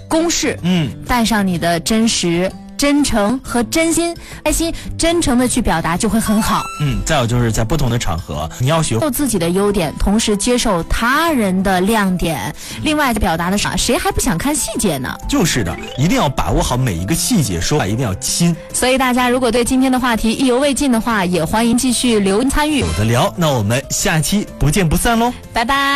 公式，带上你的真实、真诚和真心，耐心真诚的去表达就会很好。 再有就是在不同的场合，你要学会自己的优点，同时接受他人的亮点。另外，表达的是谁还不想看细节呢？ 就是的，一定要把握好每一个细节，说话一定要亲。 所以大家如果对今天的话题意犹未尽的话，也欢迎继续留言参与。 有的聊，那我们下期不见不散喽， 拜拜。